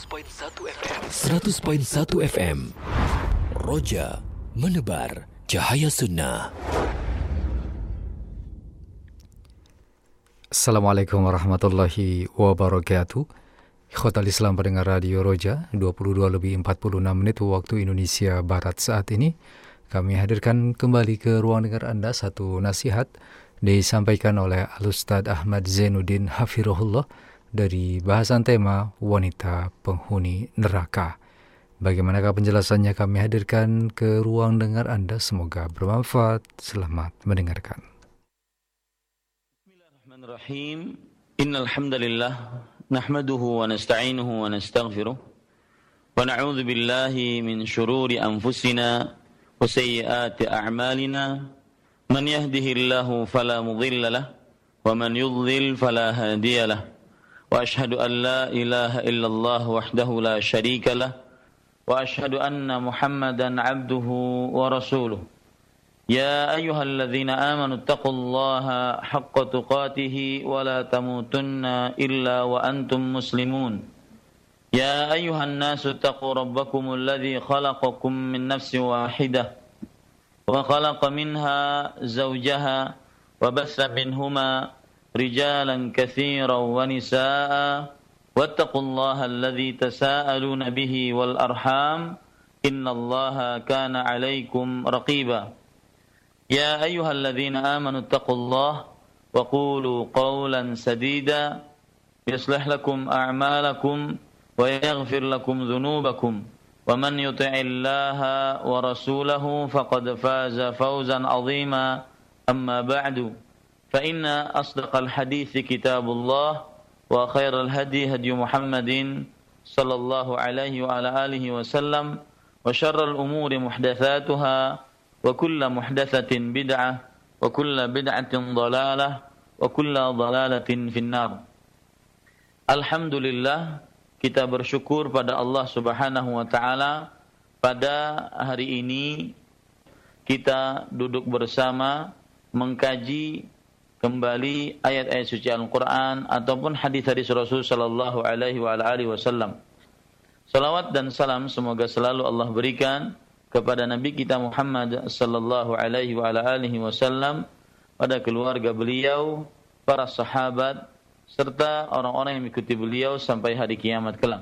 100.1 FM. 100.1 FM. Roja menebar cahaya sunnah. Assalamualaikum warahmatullahi wabarakatuh. Ikhwatal Islam pendengar Radio Roja, 22:46 waktu Indonesia Barat saat ini. Kami hadirkan kembali ke ruang dengar Anda satu nasihat disampaikan oleh Al-Ustadz Ahmad Zainuddin Hafirullah dari bahasan tema wanita penghuni neraka. Bagaimanakah penjelasannya kami hadirkan ke ruang dengar Anda, semoga bermanfaat. Selamat mendengarkan. Bismillahirrahmanirrahim. Innal hamdalillah nahmaduhu wa nasta'inuhu wa nastaghfiruh wa na'udzu billahi min shururi anfusina wa sayyiati a'malina. Man yahdihillahu fala mudilla lahu wa man yudlil fala hadiya lahu. Wa ashhadu an la ilaha illallah wahdahu la syarika lahu wa ashhadu anna Muhammadan 'abduhu wa rasuluh. Ya ayyuhalladzina amanu taqullaha haqqa tuqatih wa la tamutunna illa wa antum muslimun. Ya ayyuhan nasu taqu rabbakumul ladzi khalaqakum min nafsin wahidah wa khalaqa minha zawjaha wa bassa minhuma rijalan katsiran wa nisaa'a wattaqullaha alladzi tasaaluna bihi wal arham innallaha kana 'alaikum raqiba. Ya ayyuhalladzina amanu taqullaha wa qulu qawlan sadida yuslih lakum a'malakum wa yaghfir lakum dhunubakum wa man yuti'illaha wa rasulahu faqad faza fawzan 'azima. Amma ba'du, fa inna asdaqal hadithi kitabullah wa khairal hadi hadi Muhammadin sallallahu alaihi wa ala alihi wa sallam wa syarral umuri muhdatsatuha wa kullu muhdatsatin bid'ah wa kullu bid'atin dhalalah wa kullu dhalalatin finnar. Alhamdulillah, kita bersyukur pada Allah Subhanahu wa taala, pada hari ini kita duduk bersama mengkaji kembali ayat-ayat suci Al-Quran ataupun hadis-hadis Rasul sallallahu alaihi wa alihi wasallam. Salawat dan salam semoga selalu Allah berikan kepada Nabi kita Muhammad sallallahu alaihi wa alihi wasallam, pada keluarga beliau, para sahabat, serta orang-orang yang mengikuti beliau sampai hari kiamat kelak.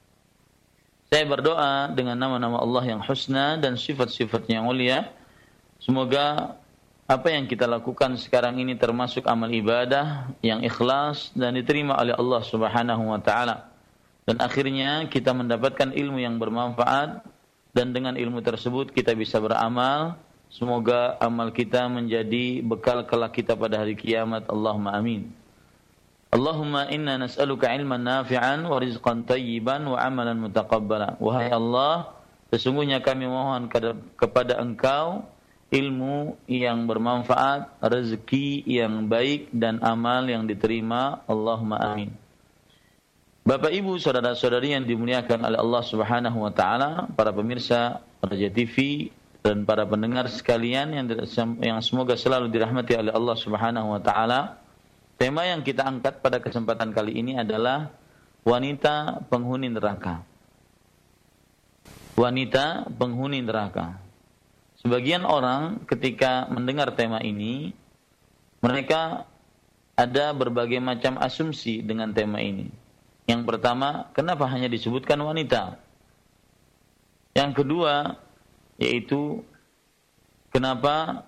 Saya berdoa dengan nama-nama Allah yang husna dan sifat-sifatnya yang mulia, semoga apa yang kita lakukan sekarang ini termasuk amal ibadah yang ikhlas dan diterima oleh Allah Subhanahu wa taala. Dan akhirnya kita mendapatkan ilmu yang bermanfaat, dan dengan ilmu tersebut kita bisa beramal. Semoga amal kita menjadi bekal kelak kita pada hari kiamat. Allahumma amin. Allahumma inna nas'aluka ilman nafi'an wa rizqan tayyiban wa amalan mutaqabbala. Wahai Allah, sesungguhnya kami mohon kepada Engkau ilmu yang bermanfaat, rezeki yang baik, dan amal yang diterima. Allahumma amin. Bapak Ibu, saudara-saudari yang dimuliakan oleh Allah Subhanahu wa taala, para pemirsa Raja TV dan para pendengar sekalian yang semoga selalu dirahmati oleh Allah Subhanahu wa taala. Tema yang kita angkat pada kesempatan kali ini adalah wanita penghuni neraka. Wanita penghuni neraka. Sebagian orang ketika mendengar tema ini, mereka ada berbagai macam asumsi dengan tema ini. Yang pertama, kenapa hanya disebutkan wanita? Yang kedua, yaitu kenapa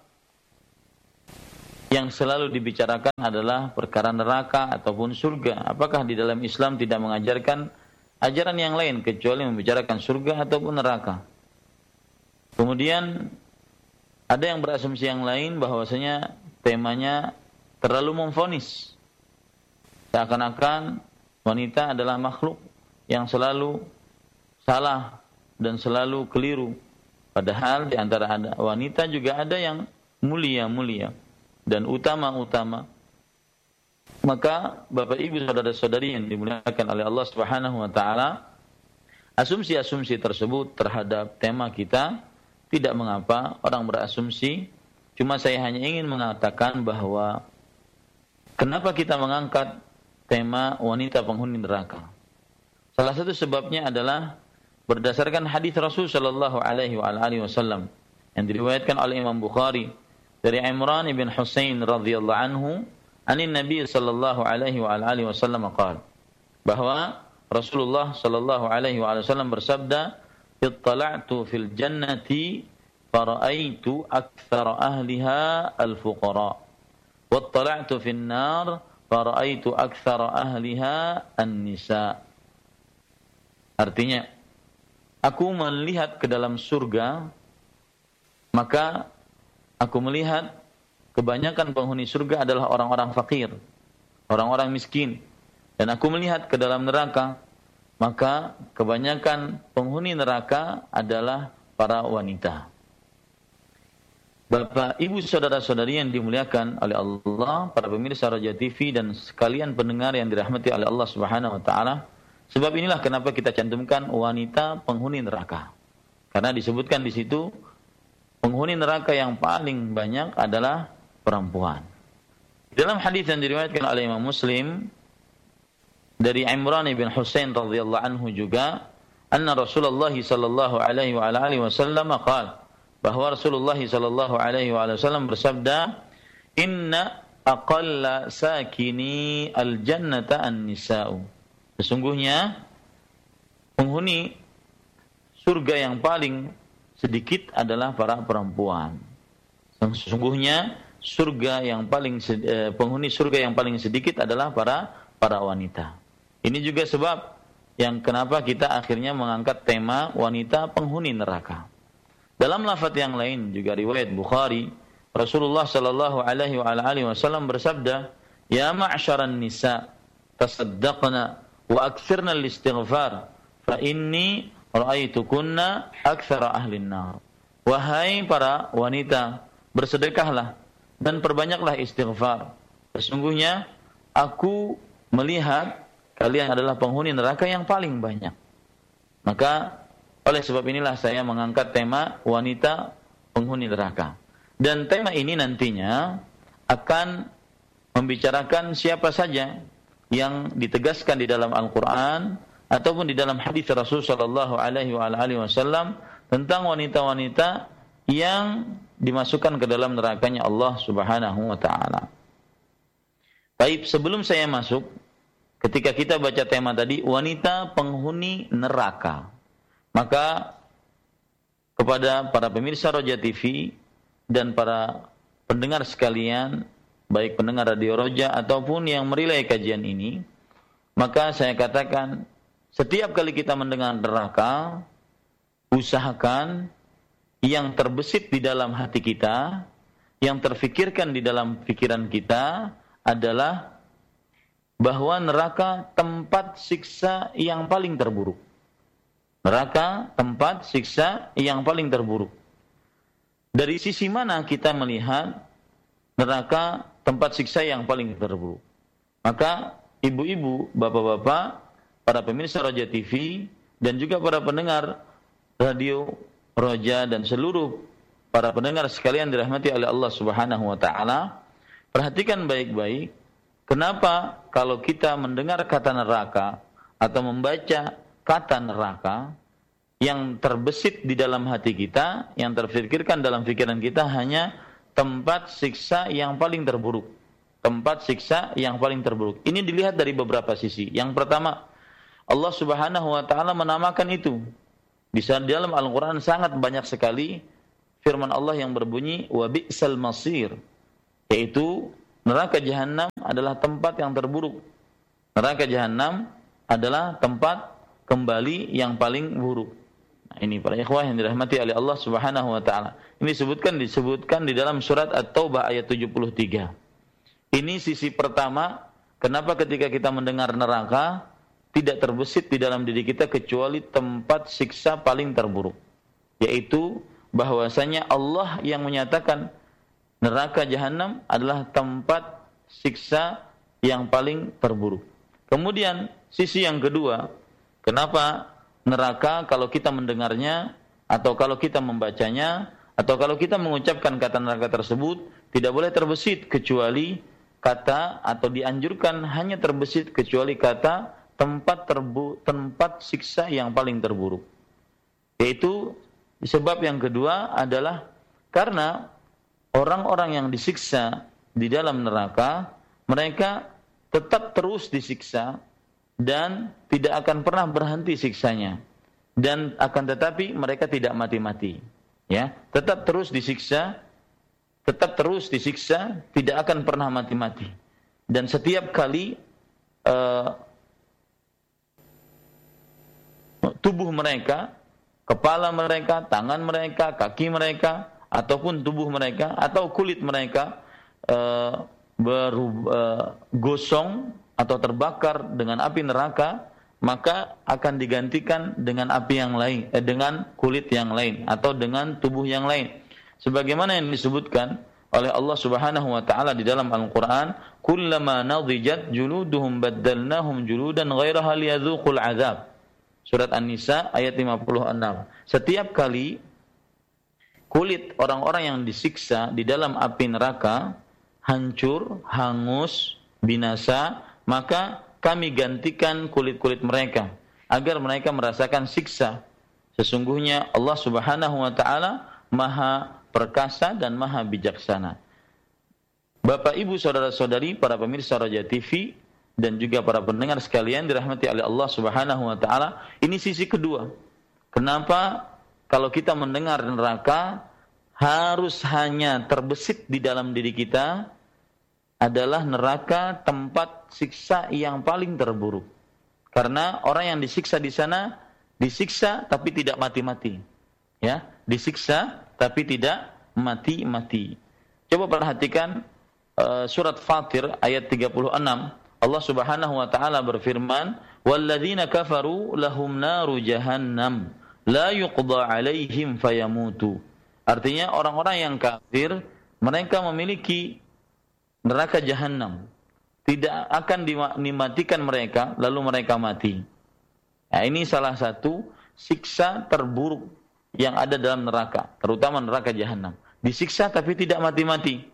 yang selalu dibicarakan adalah perkara neraka ataupun surga? Apakah di dalam Islam tidak mengajarkan ajaran yang lain kecuali membicarakan surga ataupun neraka? Kemudian ada yang berasumsi yang lain bahwasanya temanya terlalu memvonis. Seakan-akan wanita adalah makhluk yang selalu salah dan selalu keliru. Padahal di antara wanita juga ada yang mulia-mulia dan utama-utama. Maka Bapak Ibu saudara-saudari yang dimuliakan oleh Allah Subhanahu wa taala, asumsi-asumsi tersebut terhadap tema kita tidak mengapa orang berasumsi. Cuma saya hanya ingin mengatakan bahwa kenapa kita mengangkat tema wanita penghuni neraka. Salah satu sebabnya adalah berdasarkan hadis Rasul sallallahu alaihi wasallam yang diriwayatkan oleh Imam Bukhari dari Imran bin Husain radhiyallahu anhu, anin Nabi sallallahu alaihi wasallam qala, bahwa Rasulullah sallallahu alaihi wasallam bersabda, "Ittala'tu fil jannati fara'aitu aktsara ahliha al-fuqara, wattala'tu fin nar fara'aitu aktsara ahliha an-nisa." Artinya, aku melihat ke dalam surga, maka aku melihat kebanyakan penghuni surga adalah orang-orang fakir, orang-orang miskin. Dan aku melihat ke dalam neraka, maka kebanyakan penghuni neraka adalah para wanita. Bapak, Ibu, saudara-saudari yang dimuliakan oleh Allah, para pemirsa Roja TV dan sekalian pendengar yang dirahmati oleh Allah Subhanahu wa taala. Sebab inilah kenapa kita cantumkan wanita penghuni neraka. Karena disebutkan di situ penghuni neraka yang paling banyak adalah perempuan. Dalam hadis yang diriwayatkan oleh Imam Muslim dari Imran bin Husain radhiyallahu anhu juga, anna Rasulullah sallallahu alaihi wasallam qala, bahwa Rasulullah sallallahu alaihi wasallam bersabda, "Inna aqalla sakini al-jannata an-nisa'u." Sesungguhnya penghuni surga yang paling sedikit adalah para perempuan. Sesungguhnya penghuni surga yang paling sedikit adalah para wanita. Ini juga sebab yang kenapa kita akhirnya mengangkat tema wanita penghuni neraka. Dalam lafaz yang lain juga riwayat Bukhari, Rasulullah sallallahu alaihi wasallam bersabda, "Ya ma'syaran nisa, tasaddaqna wa aktsirna al-istighfar, fa inni ra'aitukunna aktsara ahlin nar." Wahai para wanita, bersedekahlah dan perbanyaklah istighfar. Sesungguhnya aku melihat kalian adalah penghuni neraka yang paling banyak. Maka oleh sebab inilah saya mengangkat tema wanita penghuni neraka. Dan tema ini nantinya akan membicarakan siapa saja yang ditegaskan di dalam Al-Quran ataupun di dalam hadis Rasul sallallahu alaihi wasallam tentang wanita-wanita yang dimasukkan ke dalam nerakanya Allah Subhanahu wa taala. Baik, sebelum saya masuk, ketika kita baca tema tadi wanita penghuni neraka, maka kepada para pemirsa Roja TV dan para pendengar sekalian, baik pendengar Radio Roja ataupun yang merilai kajian ini, maka saya katakan, setiap kali kita mendengar neraka, usahakan yang terbesit di dalam hati kita, yang terfikirkan di dalam pikiran kita adalah bahwa neraka tempat siksa yang paling terburuk. Neraka tempat siksa yang paling terburuk. Dari sisi mana kita melihat neraka tempat siksa yang paling terburuk? Maka ibu-ibu, bapak-bapak, para pemirsa Roja TV dan juga para pendengar Radio Roja dan seluruh para pendengar sekalian dirahmati oleh Allah Subhanahu wa taala, perhatikan baik-baik, kenapa kalau kita mendengar kata neraka atau membaca kata neraka, yang terbesit di dalam hati kita, yang terfikirkan dalam pikiran kita hanya tempat siksa yang paling terburuk. Tempat siksa yang paling terburuk. Ini dilihat dari beberapa sisi. Yang pertama, Allah Subhanahu wa taala menamakan itu. Di dalam Al-Qur'an sangat banyak sekali firman Allah yang berbunyi wa bi'sal masir, yaitu neraka jahanam adalah tempat yang terburuk. Neraka jahanam adalah tempat kembali yang paling buruk. Nah, ini para ikhwah yang dirahmati oleh Allah Subhanahu wa taala. Ini disebutkan di dalam surat At-Taubah ayat 73. Ini sisi pertama, kenapa ketika kita mendengar neraka tidak terbesit di dalam diri kita kecuali tempat siksa paling terburuk, yaitu bahwasanya Allah yang menyatakan neraka jahanam adalah tempat siksa yang paling terburuk. Kemudian sisi yang kedua, kenapa neraka kalau kita mendengarnya atau kalau kita membacanya atau kalau kita mengucapkan kata neraka tersebut tidak boleh terbesit kecuali kata, atau dianjurkan hanya terbesit kecuali kata tempat siksa yang paling terburuk. Yaitu sebab yang kedua adalah karena orang-orang yang disiksa di dalam neraka, mereka tetap terus disiksa dan tidak akan pernah berhenti siksanya. Dan akan tetapi mereka tidak mati-mati. Ya, tetap terus disiksa, tidak akan pernah mati-mati. Dan setiap kali tubuh mereka, kepala mereka, tangan mereka, kaki mereka, ataupun tubuh mereka atau kulit mereka gosong atau terbakar dengan api neraka, maka akan digantikan dengan api yang lain, dengan kulit yang lain atau dengan tubuh yang lain. Sebagaimana yang disebutkan oleh Allah Subhanahu wa taala di dalam Al-Qur'an, "Kullama nadijat juluduhum baddalnahum juludan ghairaha liyadzuqul 'adzab." Surat An-Nisa ayat 56. Setiap kali kulit orang-orang yang disiksa di dalam api neraka hancur, hangus, binasa, maka kami gantikan kulit-kulit mereka agar mereka merasakan siksa. Sesungguhnya Allah Subhanahu wa taala Maha perkasa dan Maha bijaksana. Bapak, Ibu, saudara-saudari, para pemirsa Roja TV dan juga para pendengar sekalian dirahmati oleh Allah Subhanahu wa taala, ini sisi kedua. Kenapa kalau kita mendengar neraka harus hanya terbesit di dalam diri kita adalah neraka tempat siksa yang paling terburuk. Karena orang yang disiksa di sana disiksa tapi tidak mati-mati. Ya, disiksa tapi tidak mati-mati. Coba perhatikan surat Fatir ayat 36. Allah Subhanahu wa taala berfirman, "Walladzina kafaru lahum naru jahannam la yuqda 'alaihim fayamutu." Artinya orang-orang yang kafir mereka memiliki neraka jahanam, tidak akan dimatikan mereka lalu mereka mati. Nah, ini salah satu siksa terburuk yang ada dalam neraka, terutama neraka jahanam. Disiksa tapi tidak mati-mati.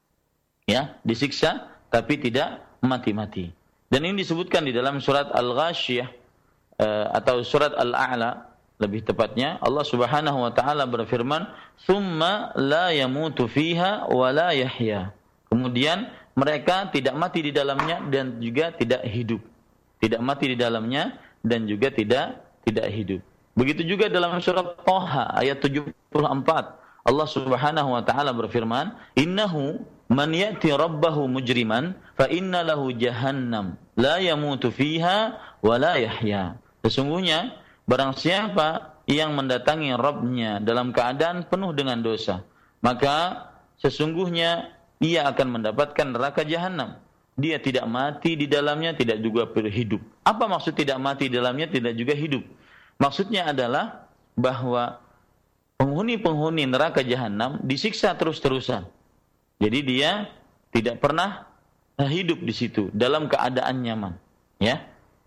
Ya, disiksa tapi tidak mati-mati. Dan ini disebutkan di dalam surat Al-Ghasyiyah atau surat Al-A'la lebih tepatnya. Allah Subhanahu wa taala berfirman, "Tsumma la yamutu fiha wa la yahya." Kemudian mereka tidak mati di dalamnya dan juga tidak hidup. Tidak mati di dalamnya dan juga tidak hidup. Begitu juga dalam surat Thaha ayat 74. Allah Subhanahu wa taala berfirman, "Innahu man ya'ti rabbahu mujriman fa inna lahu jahannam la yamutu fiha wa la yahya." Sesungguhnya barang siapa yang mendatangi Rabb-nya dalam keadaan penuh dengan dosa, maka sesungguhnya ia akan mendapatkan neraka jahanam. Dia tidak mati di dalamnya, tidak juga hidup. Apa maksud tidak mati di dalamnya, tidak juga hidup? Maksudnya adalah bahwa penghuni-penghuni neraka jahanam disiksa terus-terusan. Jadi dia tidak pernah hidup di situ dalam keadaan nyaman. Ya,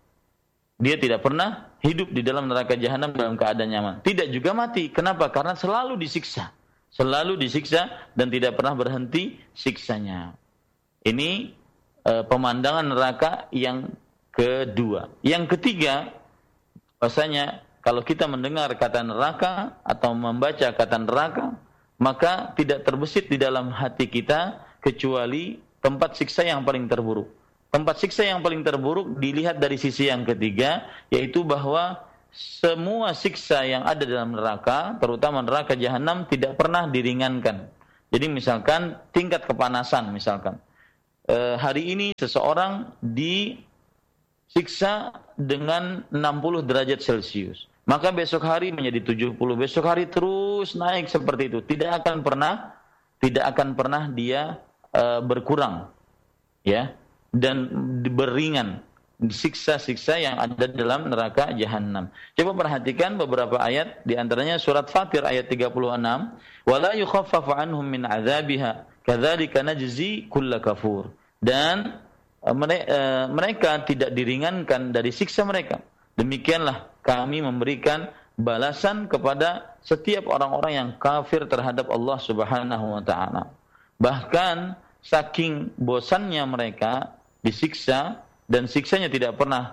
dia tidak pernah hidup di dalam neraka jahanam dalam keadaan nyaman. Tidak juga mati. Kenapa? Karena selalu disiksa. Selalu disiksa dan tidak pernah berhenti siksanya. Ini pemandangan neraka yang kedua. Yang ketiga, bahasanya kalau kita mendengar kata neraka atau membaca kata neraka, maka tidak terbesit di dalam hati kita kecuali tempat siksa yang paling terburuk. Tempat siksa yang paling terburuk dilihat dari sisi yang ketiga, yaitu bahwa semua siksa yang ada dalam neraka, terutama neraka jahanam, tidak pernah diringankan. Jadi misalkan tingkat kepanasan, misalkan hari ini seseorang disiksa dengan 60 derajat Celcius, maka besok hari menjadi 70, besok hari terus naik seperti itu. Tidak akan pernah dia berkurang, ya, dan beringan siksa-siksa yang ada dalam neraka jahanam. Coba perhatikan beberapa ayat, di antaranya surat Fatir ayat 36, "Wala yukhaffafu anhum min 'adzabiha, kadzalika najzi kulla kafur." Dan mereka tidak diringankan dari siksa mereka. Demikianlah kami memberikan balasan kepada setiap orang-orang yang kafir terhadap Allah Subhanahu wa taala. Bahkan saking bosannya mereka disiksa dan siksanya tidak pernah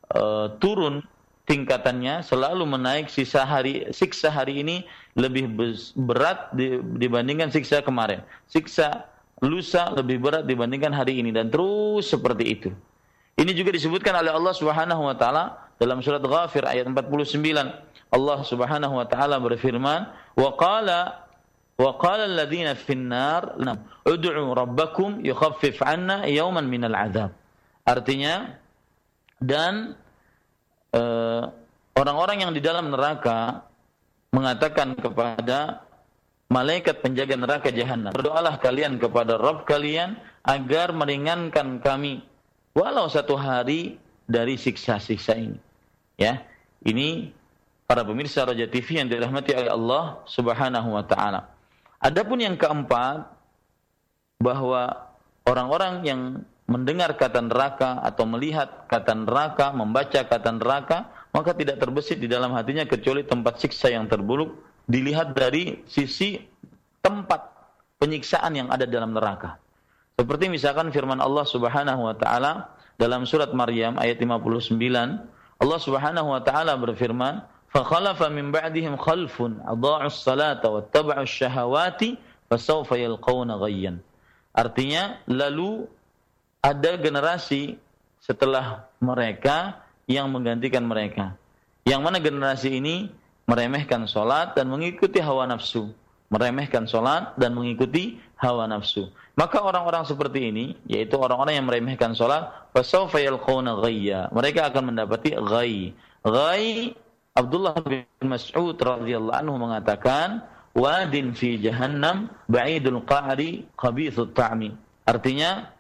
turun tingkatannya, selalu menaik. Siksa hari ini lebih berat dibandingkan siksa kemarin. Siksa lusa lebih berat dibandingkan hari ini, dan terus seperti itu. Ini juga disebutkan oleh Allah Subhanahu wa taala dalam surat Ghafir ayat 49. Allah Subhanahu wa taala berfirman, "Wa qala alladziina fin nar, ud'u rabbakum yukhaffif 'anna yawman minal 'adzab." Artinya, dan orang-orang yang di dalam neraka mengatakan kepada malaikat penjaga neraka jahanam, "Berdoalah kalian kepada Rabb kalian agar meringankan kami walau satu hari dari siksa-siksa ini." Ya, ini para pemirsa Roja TV yang dirahmati oleh Allah Subhanahu wa taala. Adapun yang keempat, bahwa orang-orang yang mendengar kata neraka atau melihat kata neraka, membaca kata neraka, maka tidak terbesit di dalam hatinya kecuali tempat siksa yang terburuk, dilihat dari sisi tempat penyiksaan yang ada dalam neraka. Seperti misalkan firman Allah Subhanahu wa taala dalam surat Maryam ayat 59, Allah Subhanahu wa taala berfirman, "Fa khalafa min ba'dihim khalfun adha'us salata wattaba'us syahawati fasawfa yalqawna ghayyan." Artinya, lalu ada generasi setelah mereka yang menggantikan mereka. Yang mana generasi ini meremehkan salat dan mengikuti hawa nafsu. Meremehkan salat dan mengikuti hawa nafsu. Maka orang-orang seperti ini, yaitu orang-orang yang meremehkan salat, fasawfa yalqawna ghayya. Mereka akan mendapati ghayy. Ghayy, Abdullah bin Mas'ud radhiyallahu anhu mengatakan, wadin fi jahannam ba'idul qa'ri khabithut ta'mi. Artinya,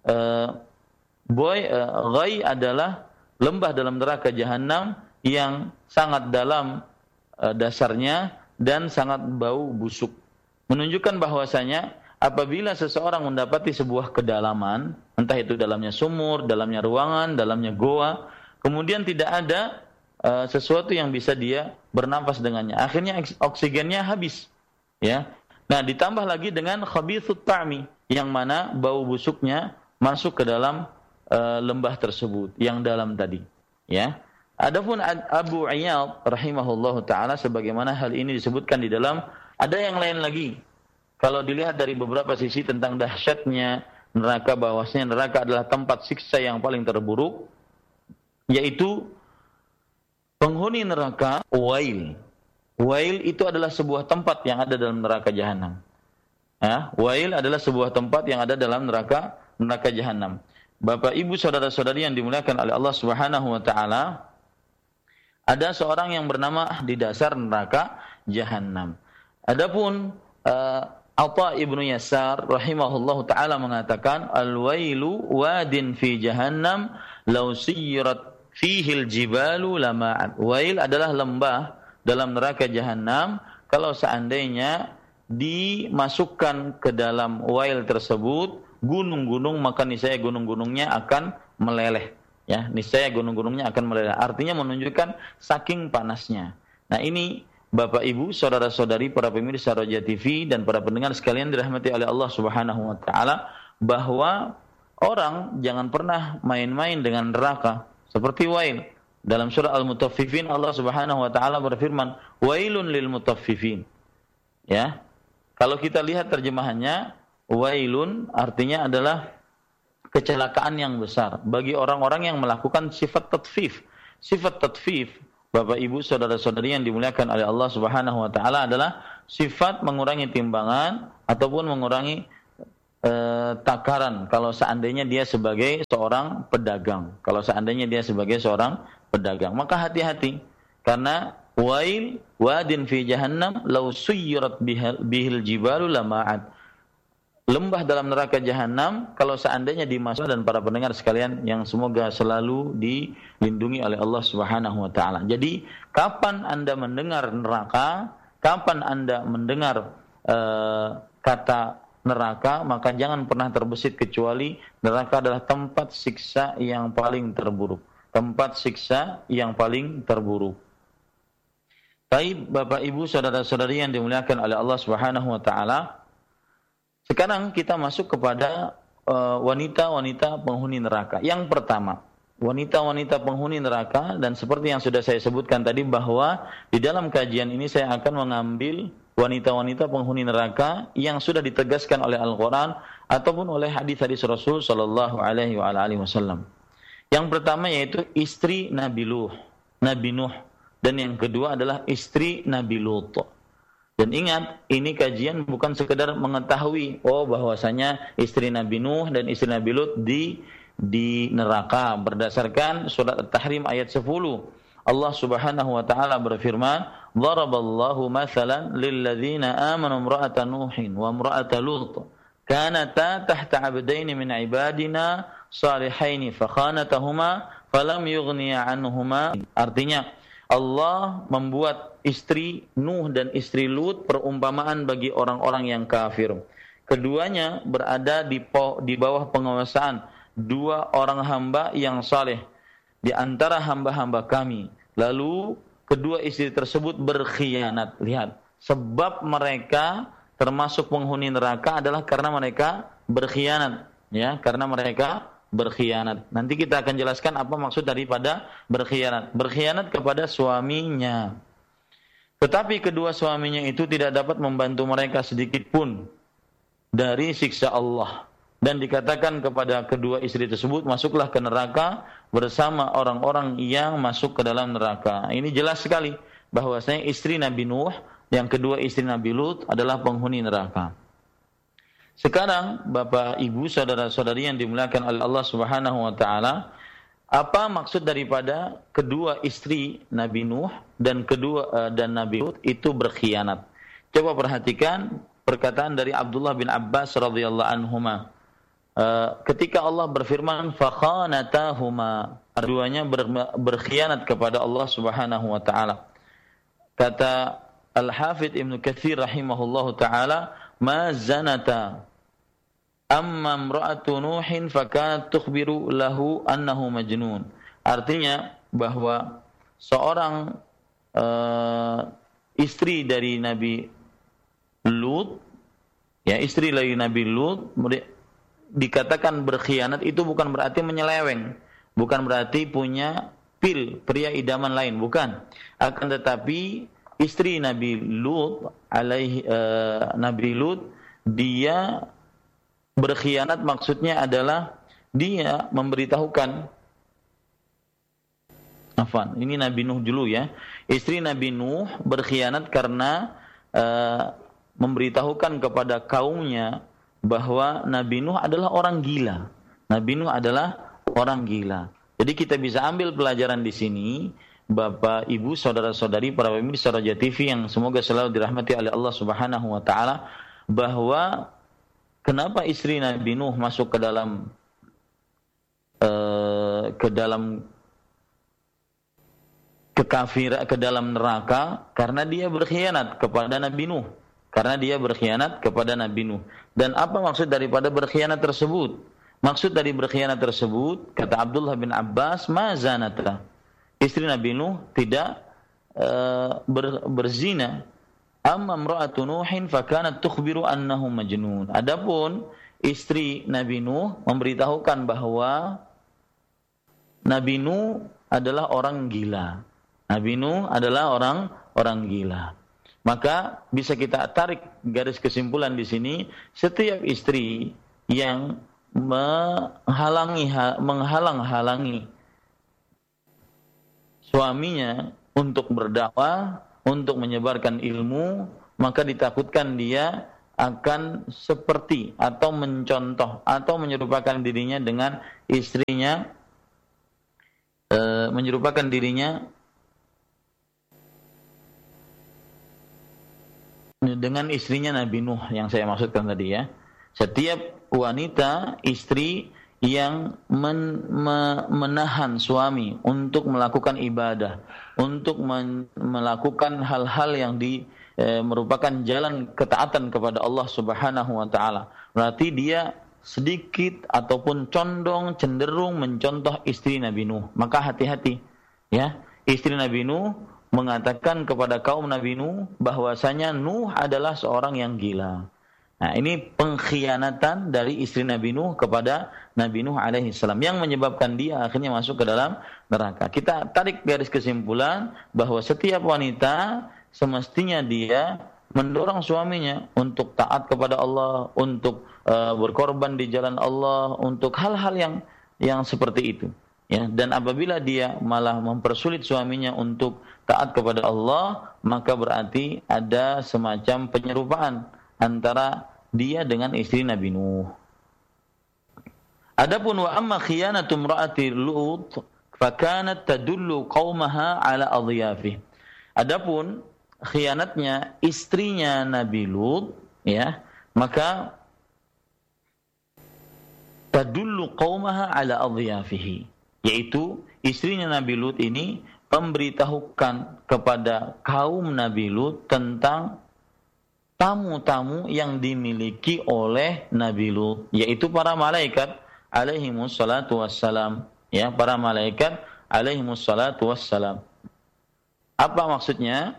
ghayy adalah lembah dalam neraka jahanam yang sangat dalam dasarnya dan sangat bau busuk. Menunjukkan bahwasanya apabila seseorang mendapati sebuah kedalaman, entah itu dalamnya sumur, dalamnya ruangan, dalamnya goa, kemudian tidak ada sesuatu yang bisa dia bernafas dengannya, akhirnya oksigennya habis, ya. Nah, ditambah lagi dengan khabithut ta'mi, yang mana bau busuknya masuk ke dalam lembah tersebut yang dalam tadi, ya. Adapun Abu Iyad rahimahullahu taala, sebagaimana hal ini disebutkan di dalam, ada yang lain lagi. Kalau dilihat dari beberapa sisi tentang dahsyatnya neraka, bahwasanya neraka adalah tempat siksa yang paling terburuk, yaitu penghuni neraka Wail. Wail itu adalah sebuah tempat yang ada dalam neraka jahanam. Ya, Wail adalah sebuah tempat yang ada dalam neraka jahanam. Bapak, Ibu, saudara-saudari yang dimuliakan oleh Allah Subhanahu wa taala, ada seorang yang bernama di dasar neraka jahanam. Adapun Atha ibnu Yasar rahimahullahu taala mengatakan, al-wailu wadin fi jahannam law siyirat fihi al-jibalu lama'at. Wail adalah lembah dalam neraka jahanam, kalau seandainya dimasukkan ke dalam wail tersebut gunung-gunung, maka niscaya gunung-gunungnya akan meleleh. Ya, niscaya gunung-gunungnya akan meleleh. Artinya menunjukkan saking panasnya. Nah, ini Bapak, Ibu, saudara-saudari, para pemirsa Roja TV dan para pendengar sekalian dirahmati oleh Allah Subhanahu wa taala, bahwa orang jangan pernah main-main dengan neraka seperti wail. Dalam surah Al-Mutaffifin Allah Subhanahu wa taala berfirman, "Wailun lil mutaffifin." Ya. Kalau kita lihat terjemahannya, wailun artinya adalah kecelakaan yang besar bagi orang-orang yang melakukan sifat tatfif. Sifat tatfif, Bapak, Ibu, saudara-saudari yang dimuliakan oleh Allah Subhanahu wa taala, adalah sifat mengurangi timbangan ataupun mengurangi takaran kalau seandainya dia sebagai seorang pedagang. Kalau seandainya dia sebagai seorang pedagang, maka hati-hati, karena wail wadin fi jahannam law suyirat bihil jibalu lama'at. Lembah dalam neraka jahanam kalau seandainya dimasuk, dan para pendengar sekalian yang semoga selalu dilindungi oleh Allah Subhanahu wa taala. Jadi, kapan Anda mendengar neraka, kapan Anda mendengar kata neraka, maka jangan pernah terbesit kecuali neraka adalah tempat siksa yang paling terburuk. Tempat siksa yang paling terburuk. Baik, Bapak, Ibu, saudara-saudari yang dimuliakan oleh Allah Subhanahu wa taala, sekarang kita masuk kepada wanita-wanita penghuni neraka. Yang pertama, wanita-wanita penghuni neraka, dan seperti yang sudah saya sebutkan tadi bahwa di dalam kajian ini saya akan mengambil wanita-wanita penghuni neraka yang sudah ditegaskan oleh Al-Quran ataupun oleh hadis-hadis Rasul Sallallahu Alaihi Wasallam. Yang pertama yaitu istri Nabi Nuh, dan yang kedua adalah istri Nabi Lut. Dan ingat, ini kajian bukan sekedar mengetahui bahwasanya istri Nabi Nuh dan istri Nabi Lut di neraka berdasarkan surat At-Tahrim ayat 10. Allah Subhanahu wa taala berfirman, "Daraballahu mathalan lil ladzina amanu imra'ata Nuhin wa imra'ata Lut kanata tahta 'abdaini min 'ibadina salihaini fakhanatahuma falam yughniya 'anhuma." Artinya, Allah membuat istri Nuh dan istri Lut perumpamaan bagi orang-orang yang kafir. Keduanya berada di bawah penguasaan dua orang hamba yang saleh di antara hamba-hamba kami. Lalu kedua istri tersebut berkhianat. Lihat, sebab mereka termasuk penghuni neraka adalah karena mereka berkhianat, ya, karena mereka berkhianat. Nanti kita akan jelaskan apa maksud daripada berkhianat. Berkhianat kepada suaminya. Tetapi kedua suaminya itu tidak dapat membantu mereka sedikit pun dari siksa Allah. Dan dikatakan kepada kedua istri tersebut, masuklah ke neraka bersama orang-orang yang masuk ke dalam neraka. Ini jelas sekali bahwasanya istri Nabi Nuh, yang kedua istri Nabi Lut adalah penghuni neraka. Sekarang Bapak, Ibu, saudara-saudari yang dimuliakan oleh Allah Subhanahu wa taala, apa maksud daripada kedua istri Nabi Nuh dan Nabi Lut itu berkhianat? Coba perhatikan perkataan dari Abdullah bin Abbas radhiyallahu anhuma. Ketika Allah berfirman fakhanatahuma, keduanya berkhianat kepada Allah Subhanahu wa taala. Kata Al-Hafidz Ibnu Katsir rahimahullahu taala, ma zanata amma imra'atu Nuhin fakanat tukhbiru lahu annahu majnun. Artinya bahwa seorang istri dari Nabi Lut, ya, istri dari Nabi Lut dikatakan berkhianat itu bukan berarti menyeleweng, bukan berarti punya pria idaman lain, bukan. Akan tetapi istri Nabi Lut Nabi Lut dia berkhianat, maksudnya adalah dia memberitahukan, ini Nabi Nuh dulu ya. Istri Nabi Nuh berkhianat karena memberitahukan kepada kaumnya bahwa Nabi Nuh adalah orang gila. Nabi Nuh adalah orang gila. Jadi kita bisa ambil pelajaran di sini, Bapak, Ibu, saudara-saudari, para pemirsa Roja TV yang semoga selalu dirahmati oleh Allah Subhanahu wa taala, bahwa kenapa istri Nabi Nuh masuk ke dalam kekafiran, ke dalam neraka, karena dia berkhianat kepada Nabi Nuh. Karena dia berkhianat kepada Nabi Nuh. Dan apa maksud daripada berkhianat tersebut? Maksud dari berkhianat tersebut, kata Abdullah bin Abbas, ma zanata. Istri Nabi Nuh tidak berzina. Amma imra'atu Nuhin fakanat tukhbiru annahu majnun. Adapun istri Nabi Nuh memberitahukan bahwa Nabi Nuh adalah orang gila. Nabi Nuh adalah orang gila. Maka bisa kita tarik garis kesimpulan di sini, setiap istri yang menghalang-halangi suaminya untuk berdakwah, untuk menyebarkan ilmu, maka ditakutkan dia akan seperti atau mencontoh atau menyerupakan dirinya dengan istrinya, menyerupakan dirinya dengan istrinya Nabi Nuh yang saya maksudkan tadi ya. Setiap wanita, istri yang menahan suami untuk melakukan ibadah, untuk melakukan hal-hal yang merupakan jalan ketaatan kepada Allah Subhanahu wa taala, berarti dia sedikit ataupun cenderung mencontoh istri Nabi Nuh. Maka hati-hati ya. Istri Nabi Nuh mengatakan kepada kaum Nabi Nuh bahwasanya Nuh adalah seorang yang gila. Nah, ini pengkhianatan dari istri Nabi Nuh kepada Nabi Nuh alaihi salam yang menyebabkan dia akhirnya masuk ke dalam neraka. Kita tarik garis kesimpulan bahwa setiap wanita semestinya dia mendorong suaminya untuk taat kepada Allah, untuk berkorban di jalan Allah, untuk hal-hal yang seperti itu. Ya, dan apabila dia malah mempersulit suaminya untuk taat kepada Allah, maka berarti ada semacam penyerupaan antara dia dengan istri Nabi Nuh. Adapun wa amma khiyanatu imraati Lut fakanat tadullu qaumaha ala adhiyafih. Adapun khianatnya istrinya Nabi Lut, ya, maka tadullu qaumaha ala adhiyafihi, yaitu istrinya Nabi Lut ini memberitahukan kepada kaum Nabi Lut tentang tamu-tamu yang dimiliki oleh Nabi Lut, yaitu para malaikat alaihimus salatu wassalam, ya, para malaikat alaihimus salatu wassalam. Apa maksudnya?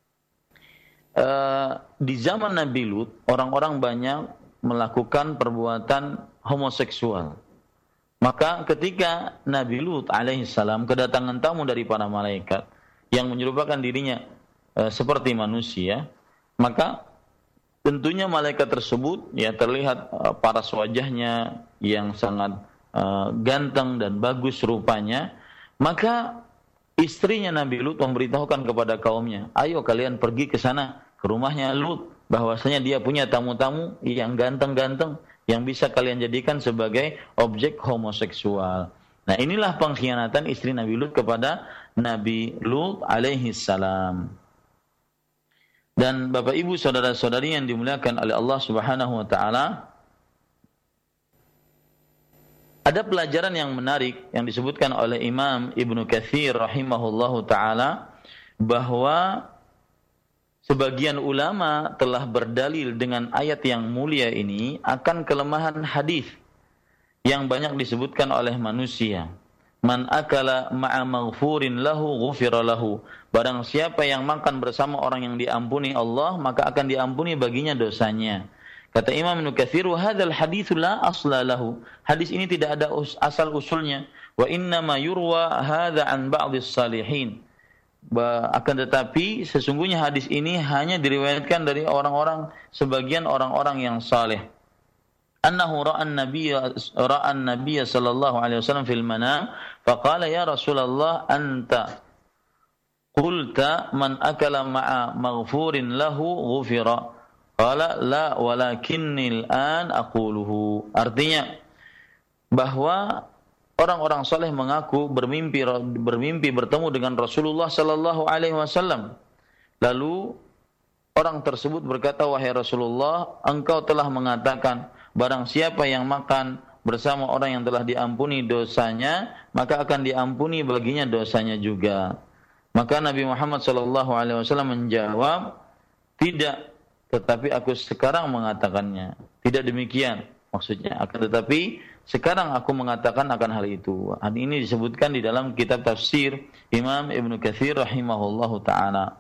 Di zaman Nabi Lut, orang-orang banyak melakukan perbuatan homoseksual. Maka ketika Nabi Lut alaihissalam kedatangan tamu dari para malaikat yang menyerupakan dirinya seperti manusia, maka tentunya malaikat tersebut ya terlihat paras wajahnya yang sangat ganteng dan bagus rupanya. Maka istrinya Nabi Lut memberitahukan kepada kaumnya, ayo kalian pergi ke sana, ke rumahnya Lut, bahwasanya dia punya tamu-tamu yang ganteng-ganteng yang bisa kalian jadikan sebagai objek homoseksual. Nah, inilah pengkhianatan istri Nabi Lut kepada Nabi Lut alaihi salam. Dan Bapak Ibu saudara-saudari yang dimuliakan oleh Allah Subhanahu wa taala, ada pelajaran yang menarik yang disebutkan oleh Imam Ibnu Katsir rahimahullahu taala, bahwa sebagian ulama telah berdalil dengan ayat yang mulia ini akan kelemahan hadis yang banyak disebutkan oleh manusia. Man akala ma'a maghfurin lahu ghufira lahu. Barang siapa yang makan bersama orang yang diampuni Allah, maka akan diampuni baginya dosanya. Kata Imam Ibnu Katsir, hadzal hadits la asla lahu. Hadis ini tidak ada asal usulnya. Wa inna ma yurwa hadza an ba'dhis salihin. Akan tetapi sesungguhnya hadis ini hanya diriwayatkan dari sebagian orang-orang yang saleh. Annahu ra'an nabiyya sallallahu alaihi wasallam fil manam faqala ya Rasulullah anta qulta man akala ma'a maghfurin lahu ghufira. Qala la walakinni al-an aquluhu. Artinya bahwa orang-orang saleh mengaku bermimpi bertemu dengan Rasulullah sallallahu alaihi wasallam. Lalu orang tersebut berkata, wahai Rasulullah, engkau telah mengatakan barang siapa yang makan bersama orang yang telah diampuni dosanya, maka akan diampuni baginya dosanya juga. Maka Nabi Muhammad sallallahu alaihi wasallam menjawab, tidak, tetapi aku sekarang mengatakannya. Tidak demikian maksudnya, akan tetapi sekarang aku mengatakan akan hal itu. Hal ini disebutkan di dalam kitab tafsir Imam Ibnu Katsir rahimahullahu taala.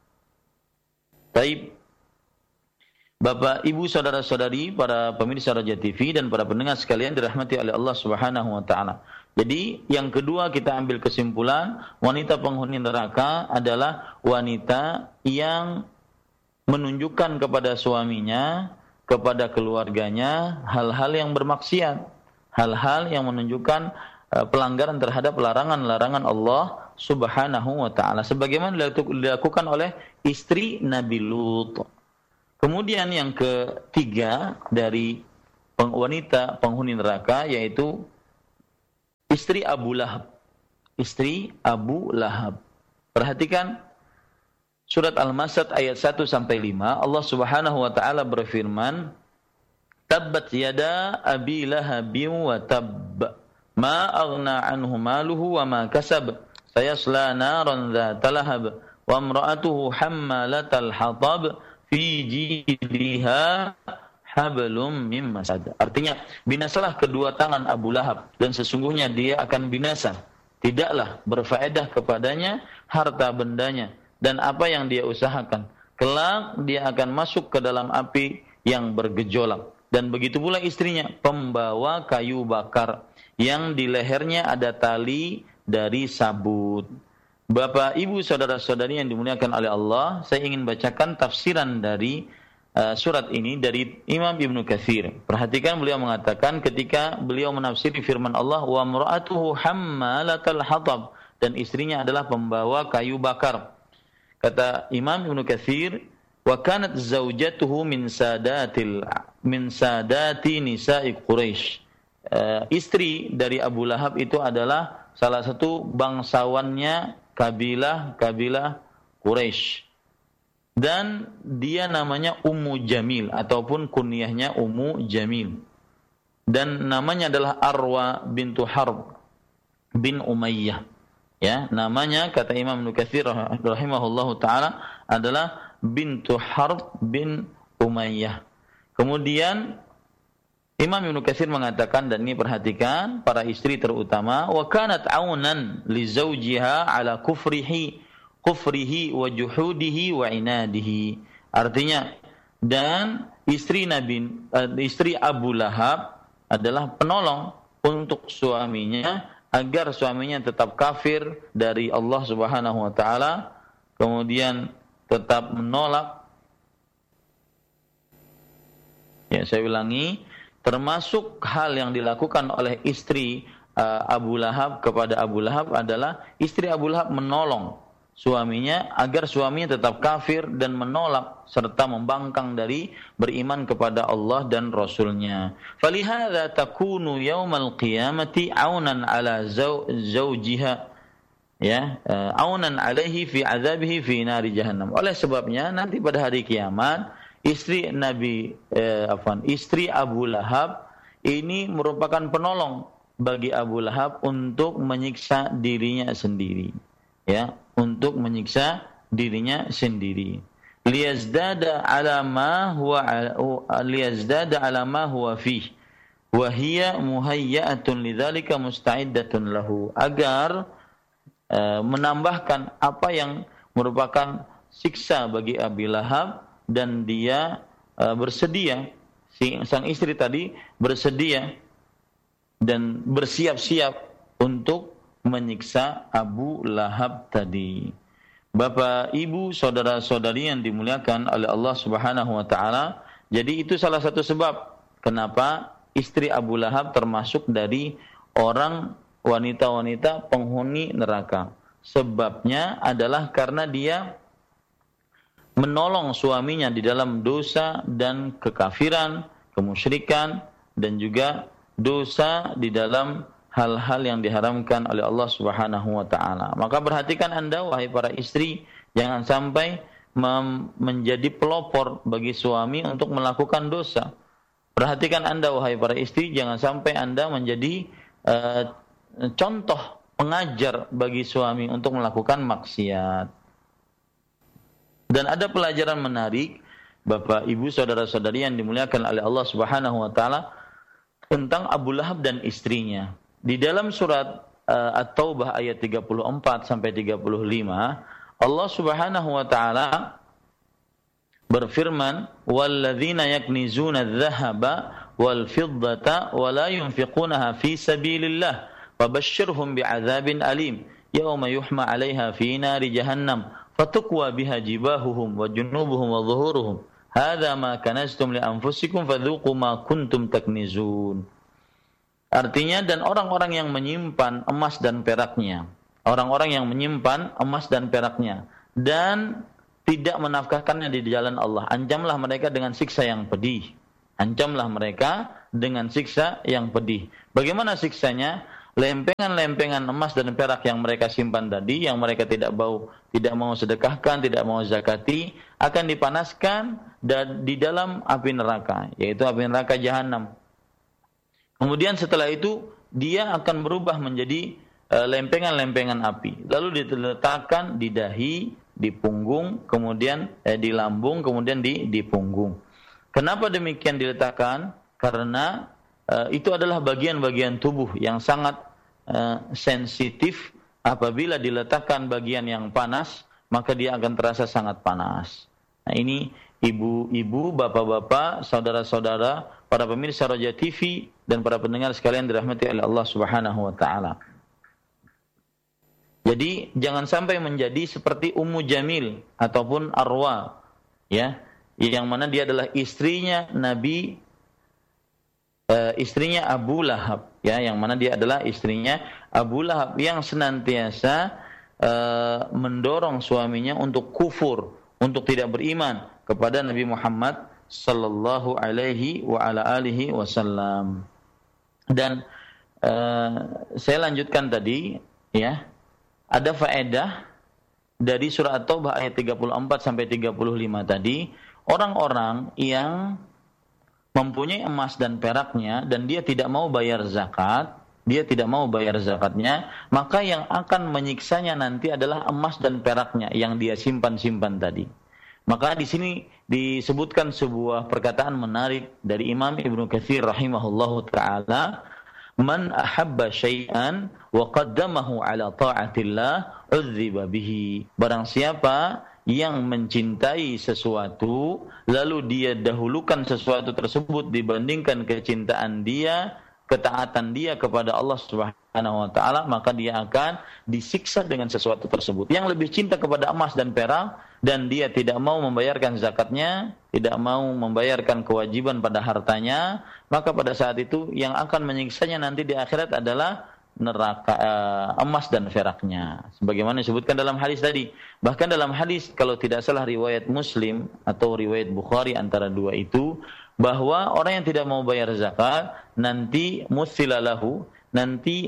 Baik, Bapak, Ibu, saudara-saudari, para pemirsa Raja TV dan para pendengar sekalian dirahmati oleh Allah Subhanahu wa taala. Jadi, yang kedua kita ambil kesimpulan, wanita penghuni neraka adalah wanita yang menunjukkan kepada suaminya, kepada keluarganya hal-hal yang bermaksiat, hal-hal yang menunjukkan pelanggaran terhadap larangan-larangan Allah Subhanahu wa taala, sebagaimana dilakukan oleh istri Nabi Lut. Kemudian yang ketiga dari wanita penghuni neraka yaitu istri Abu Lahab. Istri Abu Lahab. Perhatikan surat Al-Masad ayat 1 sampai 5. Allah Subhanahu wa taala berfirman, Tabbat yada abi lahabin wa tabb. Ma aghna anhu maluhu wa ma kasab. Sayasla naran dzata lahab. Wa imra'atuhu hammalatal hatab. Fi jidha hablum min masad. Artinya, binasalah kedua tangan Abu Lahab dan sesungguhnya dia akan binasa. Tidaklah berfaedah kepadanya harta bendanya dan apa yang dia usahakan. Kelak dia akan masuk ke dalam api yang bergejolak. Dan begitu pula istrinya, pembawa kayu bakar yang di lehernya ada tali dari sabut. Bapak, Ibu, saudara-saudari yang dimuliakan oleh Allah, saya ingin bacakan tafsiran dari surat ini dari Imam Ibnu Katsir. Perhatikan, beliau mengatakan ketika beliau menafsiri firman Allah, wa imra'atuhu hammalatal hatab, dan istrinya adalah pembawa kayu bakar. Kata Imam Ibnu Katsir, wa kanat zaujatuhu min sadati nisa'i Quraisy. Istri dari Abu Lahab itu adalah salah satu bangsawannya kabilah Quraisy. Dan dia namanya Ummu Jamil ataupun kunyahnya Ummu Jamil. Dan namanya adalah Arwa bintu Harb bin Umayyah. Ya, namanya kata Imam Ibnu Katsir rahimahullahu taala adalah bintu Harb bin Umayyah. Kemudian Imam Ibnu Katsir mengatakan, dan ini perhatikan, para istri terutama, wa kanat aunan li zawjiha ala kufrihi wa juhudihi wa inadihi. Artinya, dan istri Abu Lahab adalah penolong untuk suaminya agar suaminya tetap kafir dari Allah Subhanahu wa taala, kemudian tetap menolak. Ya, saya ulangi, termasuk hal yang dilakukan oleh istri Abu Lahab kepada Abu Lahab adalah istri Abu Lahab menolong suaminya agar suaminya tetap kafir dan menolak serta membangkang dari beriman kepada Allah dan Rasulnya. Falihadza takunu yaumal qiyamati aunan ala zawjiha, ya, aunan alaihi fi azabihi fi nari jahannam. Oleh sebabnya nanti pada hari kiamat istri Abu Lahab ini merupakan penolong bagi Abu Lahab untuk menyiksa dirinya sendiri. Ya, untuk menyiksa dirinya sendiri. Liyazdada ala ma huwa fih wa hiya muhayyatun lidzalika musta'iddatun lahu, agar menambahkan apa yang merupakan siksa bagi Abu Lahab, dan dia bersedia, sang istri tadi bersedia dan bersiap-siap untuk menyiksa Abu Lahab tadi. Bapak, Ibu, saudara-saudari yang dimuliakan oleh Allah Subhanahu wa taala, jadi itu salah satu sebab kenapa istri Abu Lahab termasuk dari orang wanita-wanita penghuni neraka. Sebabnya adalah karena dia menolong suaminya di dalam dosa dan kekafiran, kemusyrikan, dan juga dosa di dalam hal-hal yang diharamkan oleh Allah Subhanahu wa taala. Maka perhatikan Anda, wahai para istri, jangan sampai menjadi pelopor bagi suami untuk melakukan dosa. Perhatikan Anda, wahai para istri, jangan sampai Anda menjadi contoh pengajar bagi suami untuk melakukan maksiat. Dan ada pelajaran menarik, Bapak, Ibu, saudara-saudari yang dimuliakan oleh Allah Subhanahu wa taala, tentang Abu Lahab dan istrinya. Di dalam surat At-Taubah ayat 34 sampai 35, Allah Subhanahu wa taala berfirman, "Walladzina yaknizuna adh-dhahaba wal fiddata wa la yunfiqunaha fi sabilillah, fabashshirhum bi'adzabin alim, yauma yuhma 'alaiha fi nari jahannam, fatukwa biha jibahuhum wa junubuhum wa dhuhuruhum. Hadza ma kanaztum li anfusikum fadzuqu ma kuntum taknizun." Artinya, dan orang-orang yang menyimpan emas dan peraknya, orang-orang yang menyimpan emas dan peraknya dan tidak menafkahkannya di jalan Allah, ancamlah mereka dengan siksa yang pedih. Ancamlah mereka dengan siksa yang pedih. Bagaimana siksanya? Lempengan-lempengan emas dan perak yang mereka simpan tadi, yang mereka tidak mau sedekahkan, tidak mau zakati, akan dipanaskan di dalam api neraka, yaitu api neraka jahanam. Kemudian setelah itu dia akan berubah menjadi lempengan-lempengan api, lalu diletakkan di dahi, di punggung, kemudian di lambung, kemudian di punggung. Kenapa demikian diletakkan? Karena itu adalah bagian-bagian tubuh yang sangat sensitif. Apabila diletakkan bagian yang panas, maka dia akan terasa sangat panas. Nah, ini ibu-ibu, bapak-bapak, saudara-saudara, para pemirsa Roja TV dan para pendengar sekalian dirahmati oleh Allah Subhanahu wa taala. Jadi jangan sampai menjadi seperti Ummu Jamil ataupun Arwa, ya, yang mana dia adalah istrinya Nabi, istrinya Abu Lahab, ya, yang mana dia adalah istrinya Abu Lahab yang senantiasa mendorong suaminya untuk kufur, untuk tidak beriman kepada Nabi Muhammad sallallahu alaihi wa ala alihi wasallam. Dan saya lanjutkan tadi, ya. Ada faedah dari surah At-Taubah ayat 34 sampai 35 tadi, orang-orang yang mempunyai emas dan peraknya dan dia tidak mau bayar zakat, dia tidak mau bayar zakatnya, maka yang akan menyiksanya nanti adalah emas dan peraknya yang dia simpan-simpan tadi. Maka di sini disebutkan sebuah perkataan menarik dari Imam Ibnu Katsir rahimahullahu taala, man ahabba syai'an wa qaddamahu ala ta'atillah udziba bihi. Barang siapa yang mencintai sesuatu lalu dia dahulukan sesuatu tersebut dibandingkan kecintaan dia, ketaatan dia kepada Allah Subhanahu wa taala, maka dia akan disiksa dengan sesuatu tersebut. Yang lebih cinta kepada emas dan perak dan dia tidak mau membayarkan zakatnya, tidak mau membayarkan kewajiban pada hartanya, maka pada saat itu yang akan menyiksanya nanti di akhirat adalah neraka, emas dan peraknya. Sebagaimana disebutkan dalam hadis tadi. Bahkan dalam hadis, kalau tidak salah riwayat Muslim atau riwayat Bukhari antara dua itu, bahwa orang yang tidak mau bayar zakat nanti musilalahu, nanti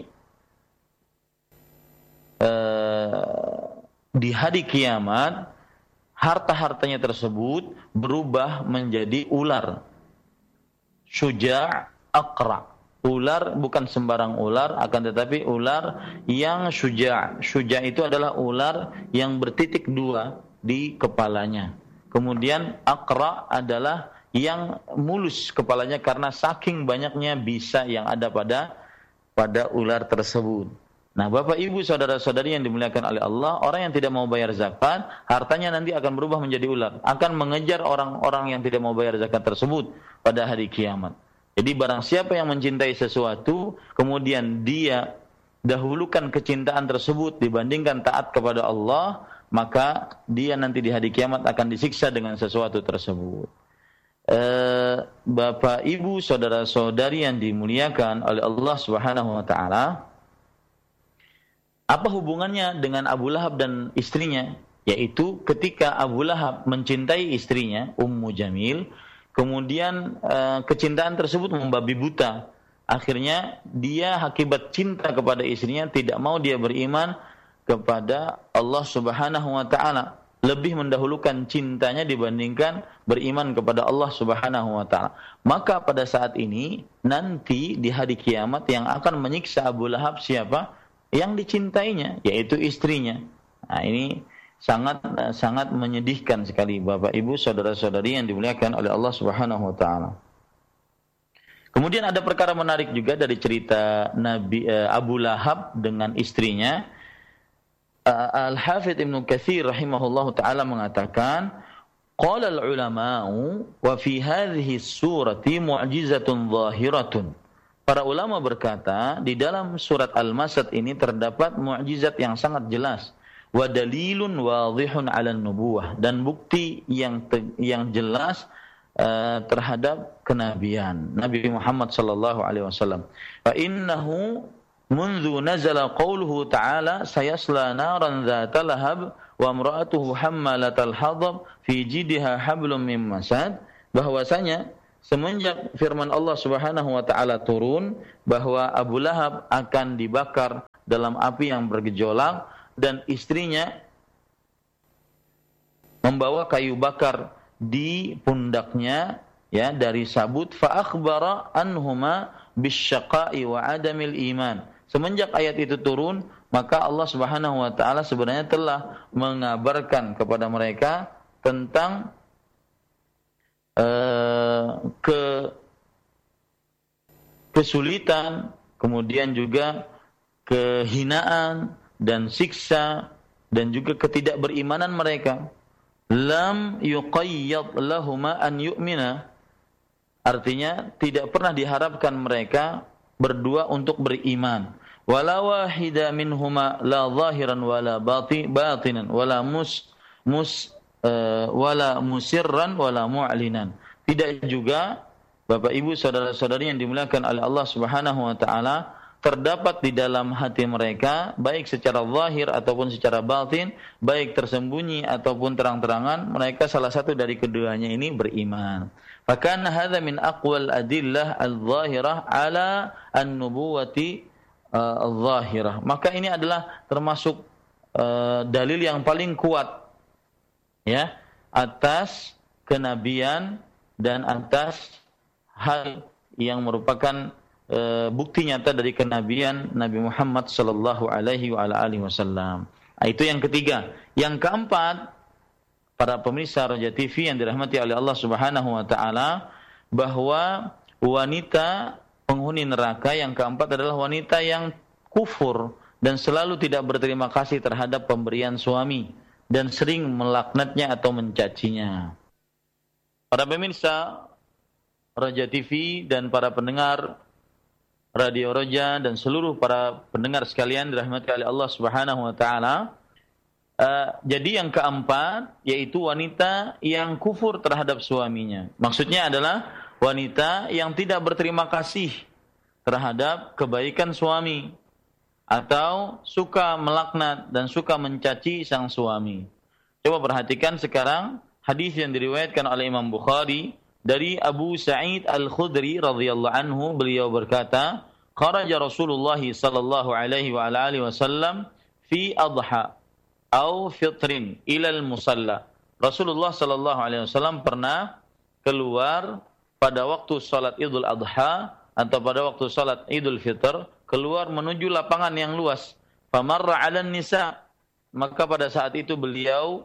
di hari kiamat harta-hartanya tersebut berubah menjadi ular. Syuja' aqra. Ular bukan sembarang ular, akan tetapi ular yang syuja'. Syuja' itu adalah ular yang bertitik dua di kepalanya. Kemudian aqra adalah yang mulus kepalanya karena saking banyaknya bisa yang ada pada ular tersebut. Nah, Bapak Ibu saudara-saudari yang dimuliakan oleh Allah, orang yang tidak mau bayar zakat, hartanya nanti akan berubah menjadi ular, akan mengejar orang-orang yang tidak mau bayar zakat tersebut pada hari kiamat. Jadi barang siapa yang mencintai sesuatu, kemudian dia dahulukan kecintaan tersebut dibandingkan taat kepada Allah, maka dia nanti di hari kiamat akan disiksa dengan sesuatu tersebut. Bapak Ibu saudara-saudari yang dimuliakan oleh Allah Subhanahu wa taala, apa hubungannya dengan Abu Lahab dan istrinya? Yaitu ketika Abu Lahab mencintai istrinya, Ummu Jamil, kemudian kecintaan tersebut membabi buta. Akhirnya dia akibat cinta kepada istrinya tidak mau dia beriman kepada Allah Subhanahu wa taala. Lebih mendahulukan cintanya dibandingkan beriman kepada Allah Subhanahu wa taala. Maka pada saat ini nanti di hari kiamat yang akan menyiksa Abu Lahab siapa? Yang dicintainya, yaitu istrinya. Nah, ini sangat menyedihkan sekali Bapak Ibu saudara-saudari yang dimuliakan oleh Allah Subhanahu wa taala. Kemudian ada perkara menarik juga dari cerita Nabi Abu Lahab dengan istrinya. Al-Hafidz Ibnu Katsir rahimahullahu taala mengatakan, qala al-ulama'u wa fi hadhihi surati mu'jizatun zahiratun. Para ulama berkata, di dalam surat Al-Masad ini terdapat mukjizat yang sangat jelas, wa dalilun wadhihun 'ala nubuwah, dan bukti yang jelas terhadap kenabian Nabi Muhammad sallallahu alaihi wasallam. Fa innahu mundu nazala qauluhu ta'ala sayasla naran dzata lahab wa imra'atuhu hammalatal hatab fi jidha hablum min masad, bahwasanya semenjak firman Allah Subhanahu wa taala turun bahwa Abu Lahab akan dibakar dalam api yang bergejolak dan istrinya membawa kayu bakar di pundaknya, ya, dari sabut, fa akhbara anhuma bisyaqa'i wa adamil iman. Semenjak ayat itu turun, maka Allah Subhanahu wa taala sebenarnya telah mengabarkan kepada mereka tentang kesulitan, kemudian juga kehinaan dan siksa dan juga ketidakberimanan mereka. lam yuqayyad lahuma an yu'mina. Artinya tidak pernah diharapkan mereka berdua untuk beriman. Wala wahida minhuma la zahiran wala batinan wala wala musirran wala mu'linan. Tidak juga Bapak Ibu saudara-saudari yang dimuliakan oleh Allah Subhanahu wa taala, terdapat di dalam hati mereka baik secara zahir ataupun secara batin, baik tersembunyi ataupun terang-terangan, mereka salah satu dari keduanya ini beriman. Fakana hadza min aqwal adillah al-zahirah ala an-nubuwati al-zahirah. Maka ini adalah termasuk dalil yang paling kuat ya atas kenabian dan atas hal yang merupakan bukti nyata dari kenabian Nabi Muhammad sallallahu alaihi wa alihi wasallam. Itu yang ketiga. Yang keempat, para pemirsa Roja TV yang dirahmati oleh Allah Subhanahu wa taala, bahwa wanita penghuni neraka yang keempat adalah wanita yang kufur dan selalu tidak berterima kasih terhadap pemberian suami dan sering melaknatnya atau mencacinya. Para pemirsa Roja TV dan para pendengar Radio Roja dan seluruh para pendengar sekalian dirahmati oleh Allah Subhanahu wa taala. Jadi yang keempat yaitu wanita yang kufur terhadap suaminya. Maksudnya adalah wanita yang tidak berterima kasih terhadap kebaikan suami atau suka melaknat dan suka mencaci sang suami. Coba perhatikan sekarang hadis yang diriwayatkan oleh Imam Bukhari dari Abu Sa'id Al-Khudri radhiyallahu anhu, beliau berkata, kharaja Rasulullah sallallahu alaihi wa alihi wasallam fi adha au fitrin ila al-musalla. Rasulullah sallallahu alaihi wasallam pernah keluar pada waktu salat Idul Adha atau pada waktu salat Idul Fitr, keluar menuju lapangan yang luas. Famarra 'alan nisa, maka pada saat itu beliau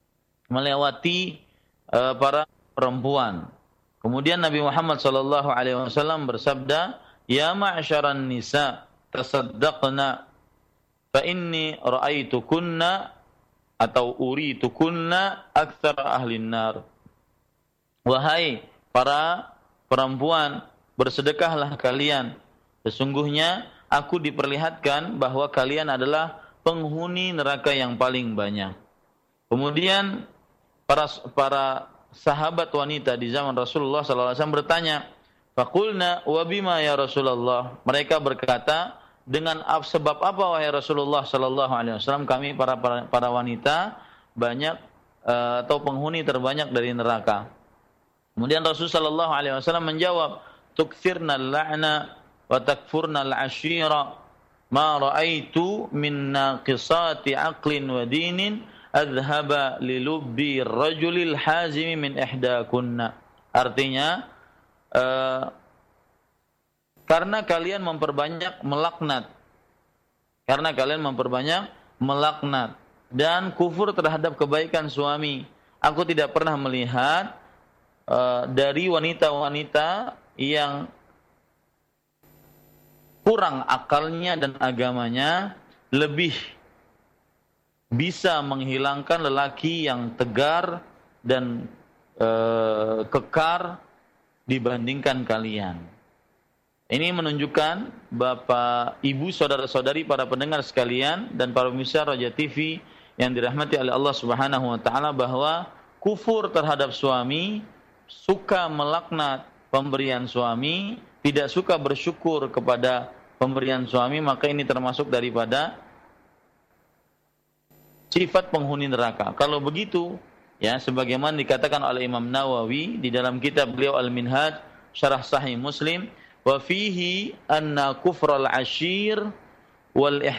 melewati para perempuan. Kemudian Nabi Muhammad sallallahu alaihi wasallam bersabda, "Ya ma'syaran nisa, tasaddaqna fa inni ra'aitukunna atau uritukunna aktsar ahlin nar." Wahai para perempuan, bersedekahlah kalian. Sesungguhnya aku diperlihatkan bahwa kalian adalah penghuni neraka yang paling banyak. Kemudian para sahabat wanita di zaman Rasulullah SAW bertanya, faqulna wa bima ya Rasulullah. Mereka berkata, dengan sebab apa wahai Rasulullah SAW kami para wanita banyak atau penghuni terbanyak dari neraka. Kemudian Rasulullah SAW menjawab, tukthirna al-la'na wa takfurna al-ashira ma ra'aitu min naqisati aqlin wa dinin adhaba lilubbi rajulil hazimi min ihdakunna. Artinya karena kalian memperbanyak melaknat dan kufur terhadap kebaikan suami, aku tidak pernah melihat dari wanita-wanita yang kurang akalnya dan agamanya lebih bisa menghilangkan lelaki yang tegar dan kekar dibandingkan kalian. Ini menunjukkan Bapak, Ibu, saudara-saudari, para pendengar sekalian dan para pemirsa Roja TV yang dirahmati oleh Allah Subhanahu wa taala, bahwa kufur terhadap suami, suka melaknat pemberian suami, tidak suka bersyukur kepada pemberian suami, maka ini termasuk daripada sifat penghuni neraka. Kalau begitu, ya sebagaimana dikatakan oleh Imam Nawawi di dalam kitab beliau Al-Minhaj Syarah Sahih Muslim, wa fihi anna kufral ashir wal